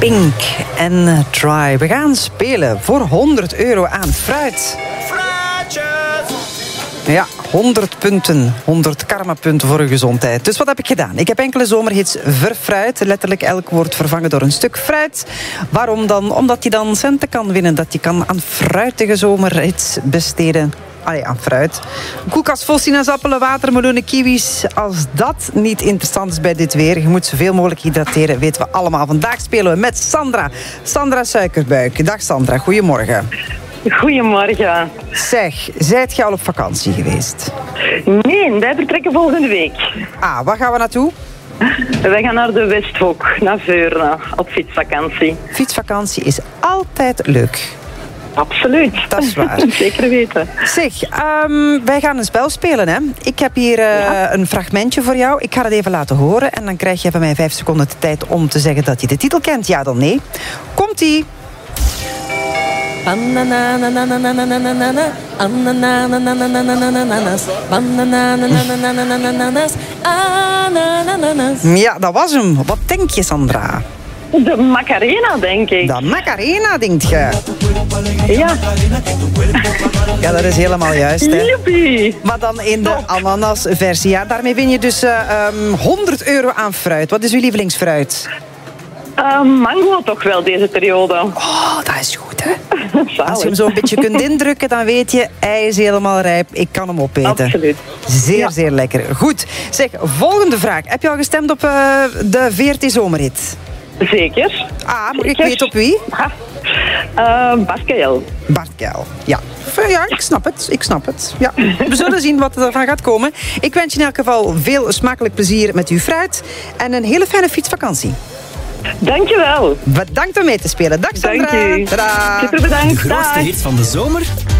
Pink en Try. We gaan spelen voor €100 aan fruit. Ja, 100 punten. 100 karmapunten voor uw gezondheid. Dus wat heb ik gedaan? Ik heb enkele zomerhits verfruit. Letterlijk elk wordt vervangen door een stuk fruit. Waarom dan? Omdat je dan centen kan winnen. Dat je kan aan fruitige zomerhits besteden. Allee, aan fruit. Een koelkast vol sinaasappelen, watermeloenen, kiwis. Als dat niet interessant is bij dit weer, je moet zoveel mogelijk hydrateren, weten we allemaal. Vandaag spelen we met Sandra. Sandra Suikerbuik. Dag Sandra, goedemorgen. Goedemorgen. Zeg, zijt je al op vakantie geweest? Nee, wij vertrekken volgende week. Ah, waar gaan we naartoe? Wij gaan naar de Westhoek, naar Veurne, op fietsvakantie. Fietsvakantie is altijd leuk. Absoluut. Dat is waar. Zeker weten. Zeg, wij gaan een spel spelen, hè. Ik heb hier een fragmentje voor jou. Ik ga het even laten horen en dan krijg je van mij 5 seconden de tijd om te zeggen dat je de titel kent. Ja dan nee. Komt-ie. Ja, dat was hem. Wat denk je, Sandra? De Macarena, denk ik. De Macarena, denk je? Ja. Ja, dat is helemaal juist, hè. Joepie. Maar dan in de ananasversie. Ja, daarmee win je dus €100 aan fruit. Wat is uw lievelingsfruit? Mango toch wel deze periode. Oh, dat is goed, hè. Zalig. Als je hem zo een beetje kunt indrukken, dan weet je, hij is helemaal rijp. Ik kan hem opeten. Absoluut. Zeer lekker. Goed. Zeg, volgende vraag. Heb je al gestemd op de VRT Zomerhit? Zeker. Ah, mag ik weten op wie? Bart Kael. Bart Kael, ja. Ja, ik snap het. Ja. We zullen zien wat er van gaat komen. Ik wens je in elk geval veel smakelijk plezier met uw fruit en een hele fijne fietsvakantie. Dankjewel. Bedankt om mee te spelen. Dag Sandra. Dank u. Tadaa. Super bedankt. De grootste Dag. hits van de zomer